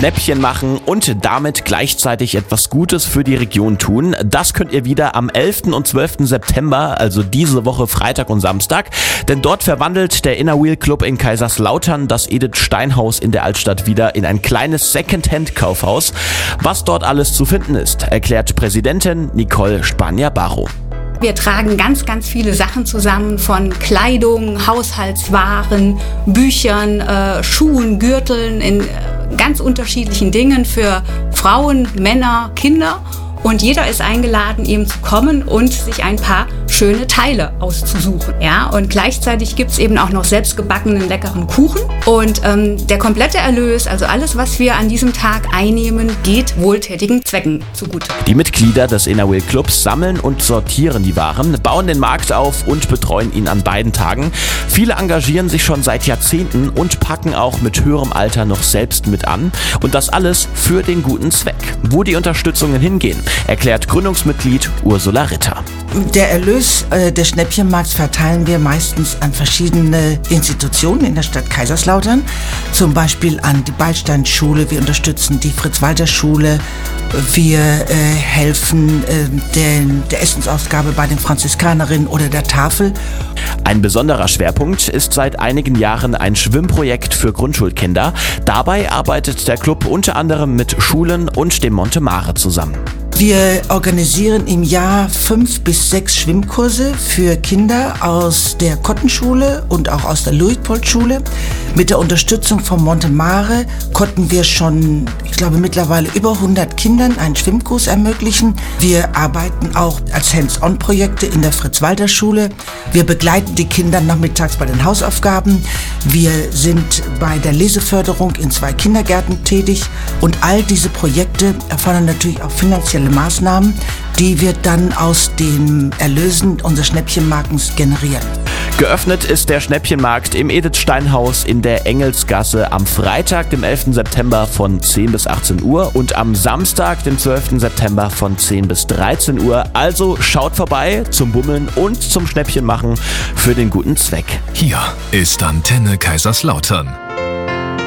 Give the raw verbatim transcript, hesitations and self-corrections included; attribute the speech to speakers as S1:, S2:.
S1: Schnäppchen machen und damit gleichzeitig etwas Gutes für die Region tun. Das könnt ihr wieder am elften und zwölften September, also diese Woche Freitag und Samstag. Denn dort verwandelt der Inner Wheel Club in Kaiserslautern das Edith Stein Haus in der Altstadt wieder in ein kleines Second-Hand-Kaufhaus. Was dort alles zu finden ist, erklärt Präsidentin Nicole Spanier-Barrow.
S2: Wir tragen ganz, ganz viele Sachen zusammen, von Kleidung, Haushaltswaren, Büchern, äh, Schuhen, Gürteln, in äh, ganz unterschiedlichen Dingen für Frauen, Männer, Kinder. Und jeder ist eingeladen, eben zu kommen und sich ein paar schöne Teile auszusuchen. Ja? Und gleichzeitig gibt's eben auch noch selbstgebackenen leckeren Kuchen. Und ähm, der komplette Erlös, also alles, was wir an diesem Tag einnehmen, geht wohltätigen Zwecken zugute.
S1: Die Mitglieder des Inner Wheel Clubs sammeln und sortieren die Waren, bauen den Markt auf und betreuen ihn an beiden Tagen. Viele engagieren sich schon seit Jahrzehnten und packen auch mit höherem Alter noch selbst mit an. Und das alles für den guten Zweck. Wo die Unterstützungen hingehen, erklärt Gründungsmitglied Ursula Ritter.
S3: Der Erlös äh, des Schnäppchenmarkts verteilen wir meistens an verschiedene Institutionen in der Stadt Kaiserslautern. Zum Beispiel an die Beilstein-Schule, wir unterstützen die Fritz-Walter-Schule, wir äh, helfen äh, den, der Essensausgabe bei den Franziskanerinnen oder der Tafel.
S1: Ein besonderer Schwerpunkt ist seit einigen Jahren ein Schwimmprojekt für Grundschulkinder. Dabei arbeitet der Club unter anderem mit Schulen und dem Monte Mare zusammen.
S3: Wir organisieren im Jahr fünf bis sechs Schwimmkurse für Kinder aus der Kottenschule und auch aus der Luitpold-Schule. Mit der Unterstützung von Monte Mare konnten wir schon, ich glaube mittlerweile über hundert Kindern einen Schwimmkurs ermöglichen. Wir arbeiten auch als Hands-on-Projekte in der Fritz-Walter-Schule. Wir begleiten die Kinder nachmittags bei den Hausaufgaben. Wir sind bei der Leseförderung in zwei Kindergärten tätig. Und all diese Projekte erfordern natürlich auch finanzielle Maßnahmen, die wir dann aus den Erlösen unseres Schnäppchenmarktes generieren.
S1: Geöffnet ist der Schnäppchenmarkt im Edith Stein Haus in der Engelsgasse am Freitag, dem elften September von zehn bis achtzehn Uhr und am Samstag, dem zwölften September von zehn bis dreizehn Uhr. Also schaut vorbei zum Bummeln und zum Schnäppchenmachen für den guten Zweck.
S4: Hier ist Antenne Kaiserslautern.